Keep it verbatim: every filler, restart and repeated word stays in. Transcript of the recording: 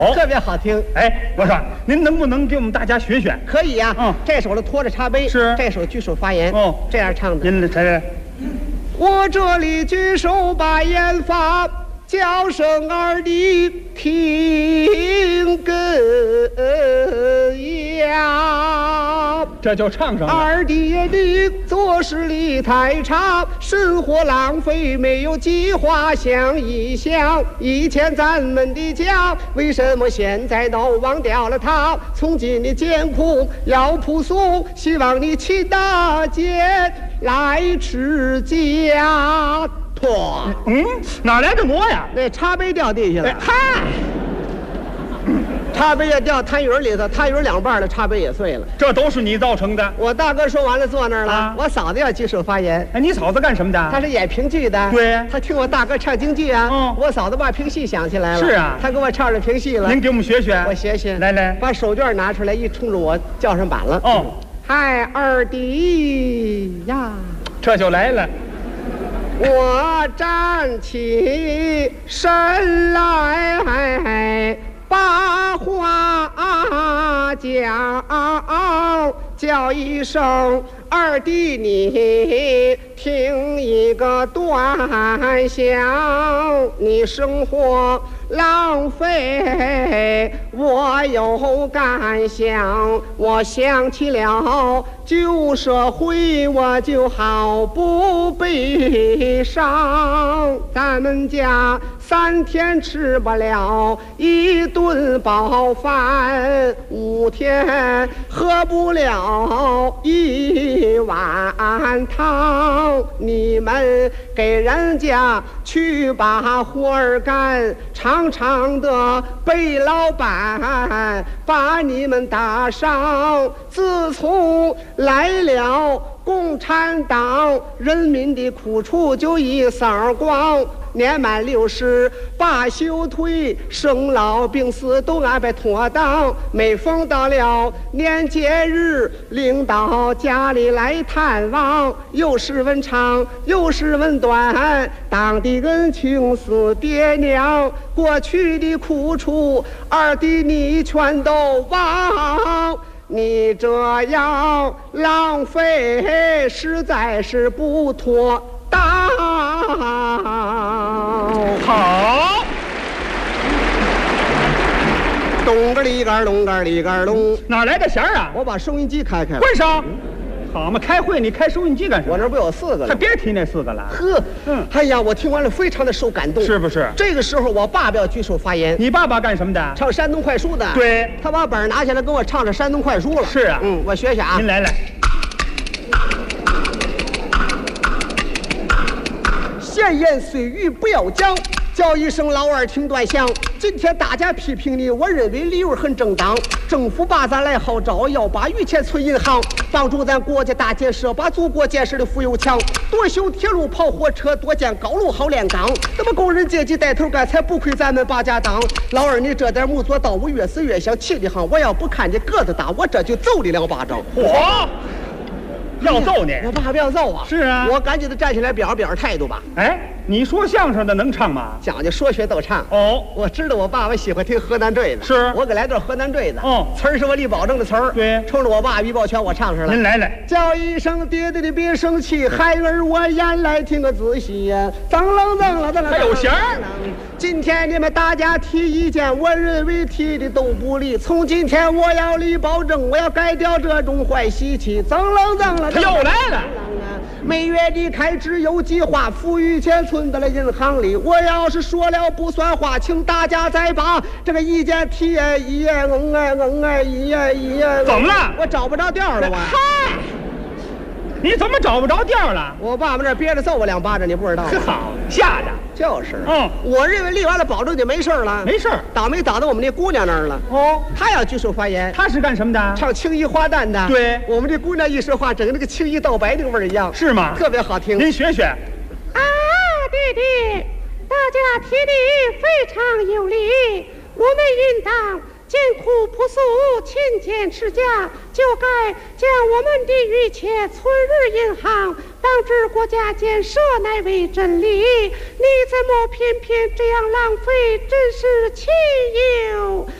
哦， 特别好听。 哎，我说您能不能给我们大家学学？ 可以呀。 嗯， 这首的拖着茶杯， 是这首举手发言。 哦， 这样唱的。 您来来， 我这里举手把言发。叫声儿的听根呀， 这就唱上了。 二弟的做事理太差，生活浪费，没有计划。想一想，以前咱们的家，为什么现在都忘掉了它？从今的艰苦要朴素，希望你齐大姐来持家。破， 嗯，哪来的馍呀？ 那茶杯掉地下了。 嗨、哎， 茶杯也掉痰盂里头，痰盂两半了，茶杯也碎了。 这都是你造成的。 我大哥说完了，坐那儿了。啊、我嫂子要举手发言。 哎，你嫂子干什么的？ 她是演评剧的。 对， 她听我大哥唱京剧啊。嗯，我嫂子把评戏想起来了。 是啊， 她给我唱着评戏了。 您给我们学学。 我学学。 来来， 把手绢拿出来，一冲着我叫上板了。 哦， 嗨，二弟呀， 这就来了。 我站起身来，把话讲，叫一声二弟，你听一个端详，你生活浪费，我有感想。我想起了旧社会，我就毫不悲伤。咱们家三天吃不了一顿饱饭，五天喝不了一碗汤。你们给人家去把活儿干，常常的被老板把你们打伤。自从来了共产党，人民的苦处就一扫光。年满六十把休退，生老病死都安排妥当。每逢到了年节日，领导家里来探望，又是问长又是问短，当地恩情死爹娘，过去的苦楚二弟你全都忘。你这样浪费实在是不妥当。 好， 咚个里个咚个里个咚， 哪来的弦儿啊？ 我把收音机开开了。 为啥？好嘛，开会你开收音机干什么？ 我这不有四个了？ 还别提那四个了。 呵，嗯，哎呀，我听完了非常的受感动， 是不是？ 这个时候我爸爸要举手发言。 你爸爸干什么的？ 唱山东快书的。 对， 他把本拿下来跟我唱着山东快书了。 是啊， 嗯，我学学啊。 您来来。 闲言碎语不要讲，叫一声老二听端详。今天大家批评你，我认为理由很正当。政府把咱来号召，要把余钱存银行，帮助咱国家大建设，把祖国建设的富又强。多修铁路跑火车，多建高楼好炼钢。那么工人阶级带头干，才不亏咱们把家当。老二，你这点木做到我越死越想气的慌。我要不看见个子大，我这就揍你两巴掌。 我要揍你？ 我爸爸要揍啊！ 是啊， 我赶紧的站起来表表示态度吧。 哎，你说相声的能唱吗？ 讲究说学逗唱。 哦， 我知道我爸爸喜欢听河南坠子， 是我给来段河南坠子。 哦， 词儿是我李宝正的词儿。 对， 冲着我爸于宝全我唱上了。 您来来， 叫一声爹爹的别生气，孩儿我眼来听个仔细呀，脏楞脏了脏了。 还有弦儿。 今天你们大家提意见，我认为提的都不利。从今天我要立保证，我要改掉这种坏习气。脏楞脏了， 他又来了。 每月的开支有计划，富裕钱存到了银行里。我要是说了不算话，请大家再把这个意见提呀一呀嗯哎嗯哎一呀一呀。 怎么了？ 我找不着调了，我。 嗨，你怎么找不着调了？ 我爸爸那憋着揍我两巴掌，你不知道？ 好，吓的。 就是， 嗯， 我认为立完了保证就没事了， 没事儿， 倒霉倒到我们那姑娘那儿了。 哦， 她要举手发言， 她是干什么的？ 唱青衣花旦的。 对， 我们这姑娘一说话，整个那个青衣倒白那个味儿一样， 是吗？ 特别好听。 您学学。 啊，弟弟，大家提的非常有理，我们应当艰苦朴素，勤俭持家，就该将我们的余切存入银行，帮助国家建设，乃为真理。你怎么偏偏这样浪费？真是岂有